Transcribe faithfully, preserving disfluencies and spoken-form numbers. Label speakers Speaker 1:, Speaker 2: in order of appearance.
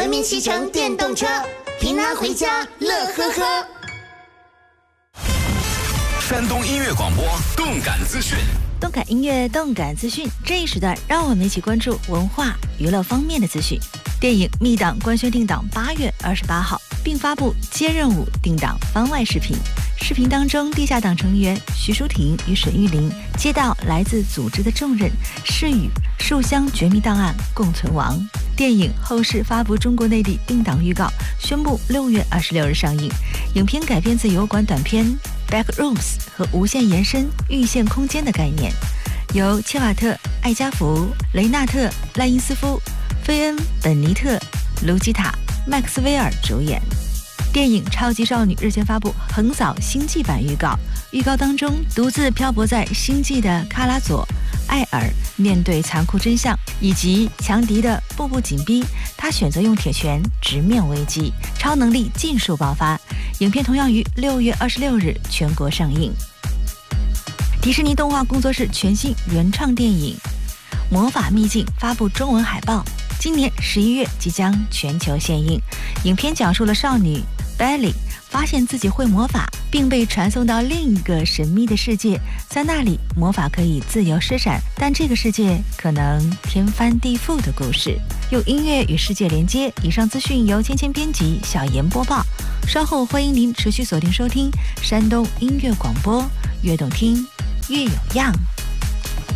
Speaker 1: 文明骑乘电动车，平安回家乐呵呵。
Speaker 2: 山东音乐广播动感资讯，
Speaker 3: 动感音乐、动感资讯这一时段，让我们一起关注文化娱乐方面的资讯。电影《密档》官宣定档八月二十八号，并发布接任务定档番外视频。视频当中，地下党成员徐淑婷与沈玉琳接到来自组织的重任，誓与树乡绝密档案共存亡。电影后世发布中国内地定档预告，宣布六月二十六日上映。影片改编自油管短片 Backrooms 和无限延伸预线空间的概念，由切瓦特、艾加福、雷纳特、赖因斯夫、菲恩、本尼特、卢基塔、麦克斯威尔主演。电影《超级少女》日前发布横扫星际版预告，预告当中独自漂泊在星际的卡拉佐、艾尔面对残酷真相以及强敌的步步紧逼，他选择用铁拳直面危机，超能力尽数爆发。影片同样于六月二十六日全国上映。迪士尼动画工作室全新原创电影《魔法秘境》发布中文海报，今年十一月即将全球献映。影片讲述了少女 Belly 发现自己会魔法，并被传送到另一个神秘的世界，在那里魔法可以自由施展，但这个世界可能天翻地覆的故事。用音乐与世界连接。以上资讯由芊芊编辑，小妍播报。稍后欢迎您持续锁定收听山东音乐广播，越动听越有样。